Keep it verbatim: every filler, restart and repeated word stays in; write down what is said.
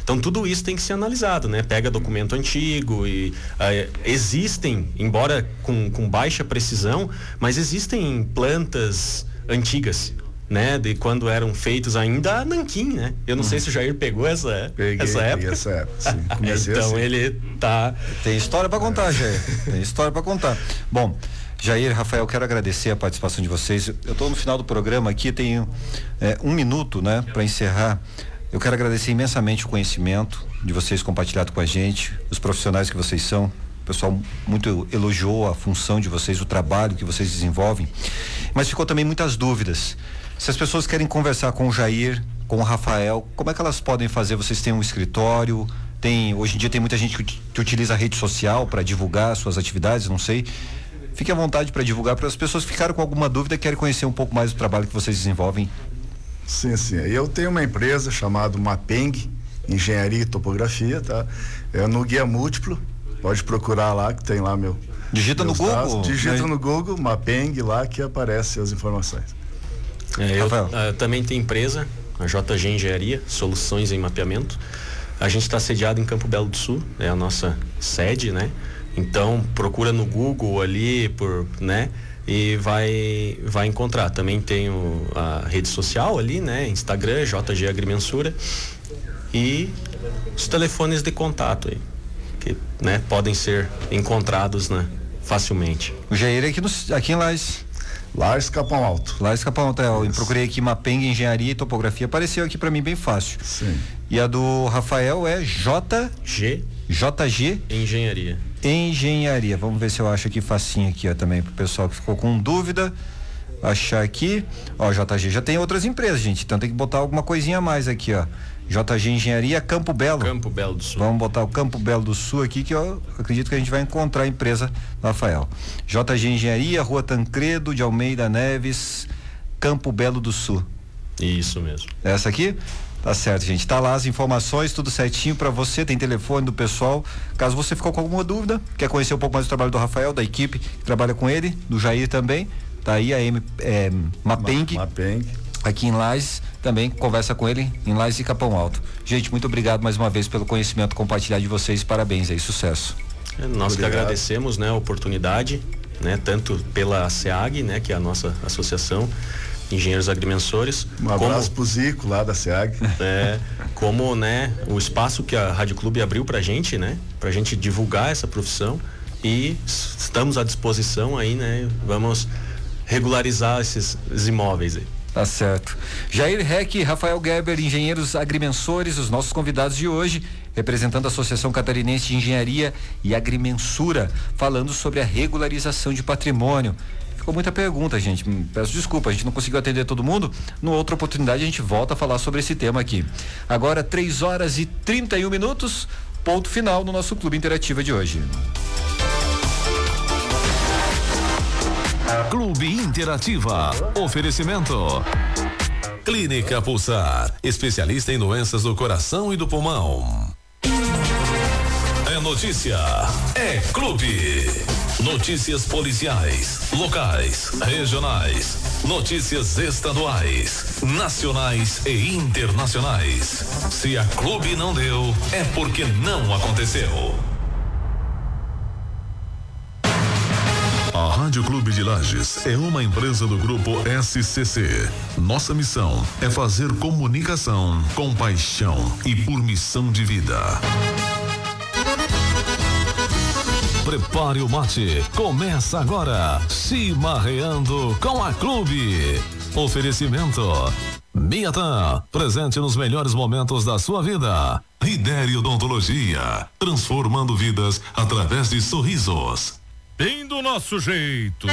Então tudo isso tem que ser analisado, né? Pega documento antigo e uh, existem, embora com, com baixa precisão, mas existem plantas antigas, né? De quando eram feitos ainda a nanquim, né? Eu não hum. sei se o Jair pegou essa, peguei, essa época. Peguei essa época, sim. Então assim. ele tá... Tem história para contar, Jair. Tem história para contar. Bom, Jair, Rafael, quero agradecer a participação de vocês. Eu estou no final do programa aqui, tenho é, um minuto, né, para encerrar. Eu quero agradecer imensamente o conhecimento de vocês compartilhado com a gente, os profissionais que vocês são. O pessoal muito elogiou a função de vocês, o trabalho que vocês desenvolvem, mas ficou também muitas dúvidas. Se as pessoas querem conversar com o Jair, com o Rafael, como é que elas podem fazer? Vocês têm um escritório? Tem, hoje em dia tem muita gente que, que utiliza a rede social para divulgar suas atividades, não sei. Fique à vontade para divulgar, para as pessoas que ficaram com alguma dúvida e querem conhecer um pouco mais do trabalho que vocês desenvolvem. Sim, sim. Eu tenho uma empresa chamada Mapeng, Engenharia e Topografia, tá? É no Guia Múltiplo, pode procurar lá que tem lá meu... Digita no Google? Digita no Google, Mapeng, lá que aparecem as informações. É, eu uh, também tenho empresa, a J G Engenharia, Soluções em Mapeamento. A gente está sediado em Campo Belo do Sul, é a nossa sede, né? Então procura no Google ali por, né? E vai vai encontrar. Também tenho a rede social ali, né? Instagram, J G Agrimensura, e os telefones de contato aí, que, né, podem ser encontrados, né, facilmente. O Jair é aqui, no, aqui em Lages. Lages Capão Alto. Lages Capão Alto, é, eu procurei aqui Mapeng, Engenharia e Topografia, apareceu aqui para mim bem fácil. Sim. E a do Rafael é J G J G Engenharia. Engenharia. Vamos ver se eu acho aqui facinho aqui, ó, também pro pessoal que ficou com dúvida. Achar aqui, ó, J G já tem outras empresas, gente, então tem que botar alguma coisinha a mais aqui, ó. J G Engenharia, Campo Belo. Campo Belo do Sul. Vamos botar o Campo Belo do Sul aqui, que eu acredito que a gente vai encontrar a empresa do Rafael. J G Engenharia, Rua Tancredo de Almeida Neves, Campo Belo do Sul. Isso mesmo. Essa aqui? Tá certo, gente. Tá lá as informações, tudo certinho para você. Tem telefone do pessoal. Caso você ficou com alguma dúvida, quer conhecer um pouco mais do trabalho do Rafael, da equipe que trabalha com ele, do Jair também. Tá aí a M, é, Mapeng. Mapeng. Aqui em Lages, também conversa com ele em Lages e Capão Alto. Gente, muito obrigado mais uma vez pelo conhecimento compartilhado de vocês. Parabéns aí, sucesso. É, nós que agradecemos, né, a oportunidade, né, tanto pela SEAG, né, que é a nossa associação Engenheiros Agrimensores. Um abraço pro Zico lá da SEAG. É, como, né, o espaço que a Rádio Clube abriu pra gente, né, pra gente divulgar essa profissão, e estamos à disposição aí, né, vamos regularizar esses, esses imóveis aí. Tá certo. Jair Heck, Rafael Gerber, engenheiros agrimensores, os nossos convidados de hoje, representando a Associação Catarinense de Engenharia e Agrimensura, falando sobre a regularização de patrimônio. Ficou muita pergunta, gente. Peço desculpa, a gente não conseguiu atender todo mundo. Numa outra oportunidade a gente volta a falar sobre esse tema aqui. Agora, três horas e trinta e um minutos, ponto final no nosso Clube Interativa de hoje. Clube Interativa. Oferecimento. Clínica Pulsar, especialista em doenças do coração e do pulmão. É notícia, é clube. Notícias policiais, locais, regionais, notícias estaduais, nacionais e internacionais. Se a Clube não deu, é porque não aconteceu. A Rádio Clube de Lages é uma empresa do grupo S C C. Nossa missão é fazer comunicação com paixão e por missão de vida. Prepare o mate, começa agora, Chimarreando com a Clube. Oferecimento Miatan, presente nos melhores momentos da sua vida. Ridere Odontologia, transformando vidas através de sorrisos. Bem do nosso jeito.